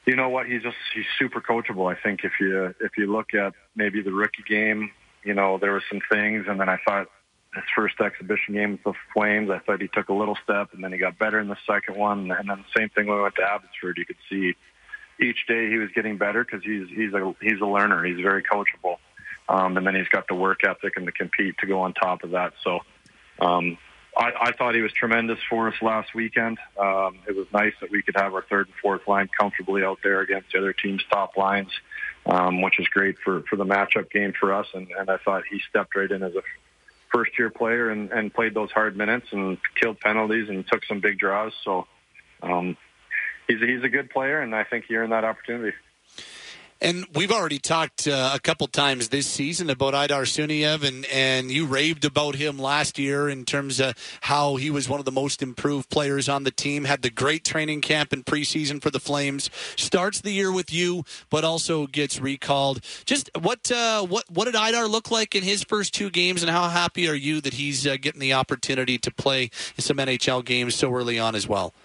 You know what? He's super coachable. I think if you look at maybe the rookie game, there were some things, and then I thought his first exhibition game with the Flames, I thought he took a little step, and then he got better in the second one, and then the same thing when we went to Abbotsford. You could see each day he was getting better because he's a learner. He's very coachable, and then he's got the work ethic and the compete to go on top of that. So. I thought he was tremendous for us last weekend. It was nice that we could have our third and fourth line comfortably out there against the other team's top lines, which is great for the matchup game for us. And I thought he stepped right in as a first-year player and played those hard minutes and killed penalties and took some big draws. So he's a good player, and I think he earned that opportunity. And we've already talked a couple times this season about Aidar Suniev, and you raved about him last year in terms of how he was one of the most improved players on the team, had the great training camp and preseason for the Flames, starts the year with you, but also gets recalled. Just what did Aidar look like in his first two games, and how happy are you that he's getting the opportunity to play some NHL games so early on as well?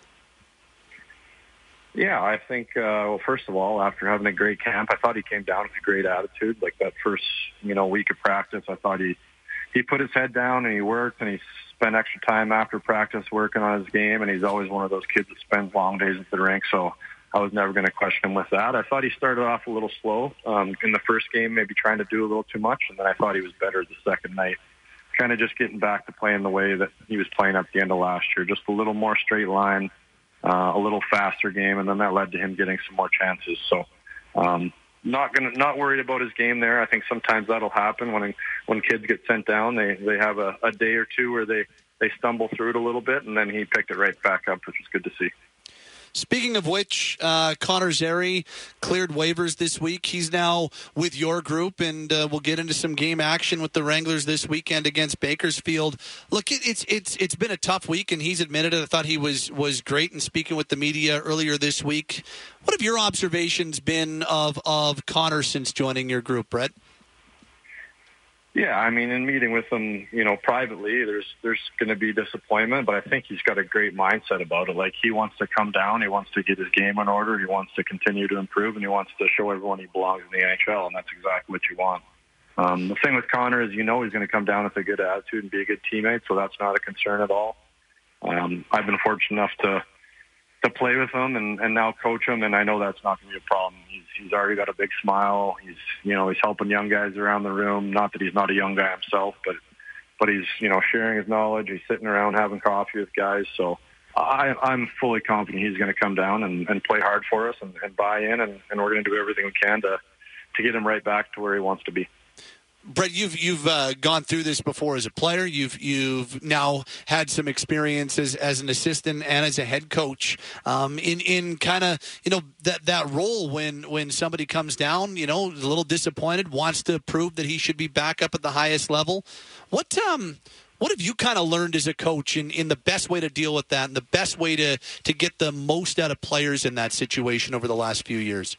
Yeah, I think, first of all, after having a great camp, I thought he came down with a great attitude. Like that first, week of practice, I thought he put his head down and he worked and he spent extra time after practice working on his game. And he's always one of those kids that spends long days at the rink. So I was never going to question him with that. I thought he started off a little slow in the first game, maybe trying to do a little too much. And then I thought he was better the second night, kind of just getting back to playing the way that he was playing at the end of last year, just a little more straight line. A little faster game, and then that led to him getting some more chances. So, not worried about his game there. I think sometimes that'll happen when kids get sent down. They have a day or two where they stumble through it a little bit, and then he picked it right back up, which is good to see. Speaking of which, Connor Zary cleared waivers this week. He's now with your group, and we'll get into some game action with the Wranglers this weekend against Bakersfield. Look, it's been a tough week, and he's admitted it. I thought he was great in speaking with the media earlier this week. What have your observations been of Connor since joining your group, Brett? Yeah, I mean, in meeting with him, privately, there's going to be disappointment, but I think he's got a great mindset about it. Like, he wants to come down, he wants to get his game in order, he wants to continue to improve, and he wants to show everyone he belongs in the NHL, and that's exactly what you want. The thing with Connor is, he's going to come down with a good attitude and be a good teammate, so that's not a concern at all. I've been fortunate enough to play with him and now coach him, and I know that's not going to be a problem. He's already got a big smile. He's helping young guys around the room. Not that he's not a young guy himself, but he's sharing his knowledge. He's sitting around having coffee with guys. So I'm fully confident he's going to come down and play hard for us and buy in, and we're going to do everything we can to get him right back to where he wants to be. Brett, you've gone through this before as a player. You've now had some experience as an assistant and as a head coach in kind of that role when somebody comes down, a little disappointed, wants to prove that he should be back up at the highest level. What have you kind of learned as a coach in the best way to deal with that and the best way to get the most out of players in that situation over the last few years?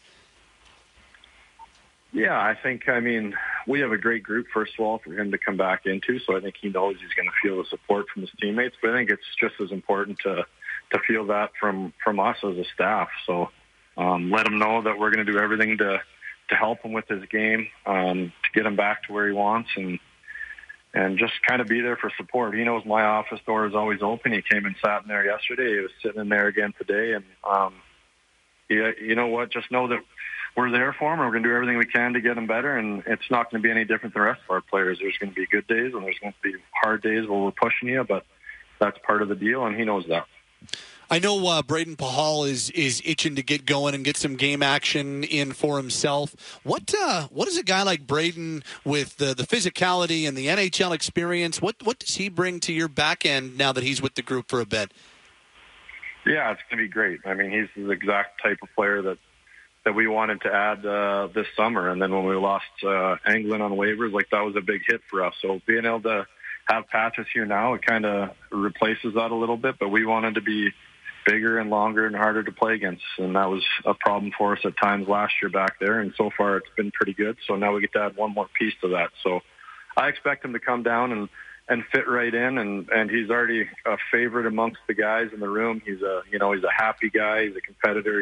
Yeah, I think, we have a great group, first of all, for him to come back into, so I think he knows he's going to feel the support from his teammates, but I think it's just as important to feel that from us as a staff. So let him know that we're going to do everything to help him with his game, to get him back to where he wants, and just kind of be there for support. He knows my office door is always open. He came and sat in there yesterday. He was sitting in there again today, and you know what? Just know that we're there for him, and we're going to do everything we can to get him better, and it's not going to be any different than the rest of our players. There's going to be good days, and there's going to be hard days where we're pushing you, but that's part of the deal, and he knows that. I know Braden Pahal is itching to get going and get some game action in for himself. What does a guy like Braden, with the physicality and the NHL experience, what does he bring to your back end now that he's with the group for a bit? Yeah, it's going to be great. He's the exact type of player that we wanted to add this summer. And then when we lost Anglin on waivers, that was a big hit for us. So being able to have Patches here now, it kind of replaces that a little bit. But we wanted to be bigger and longer and harder to play against. And that was a problem for us at times last year back there. And so far it's been pretty good. So now we get to add one more piece to that. So I expect him to come down and fit right in, and he's already a favorite amongst the guys in the room. He's a happy guy. He's a competitor.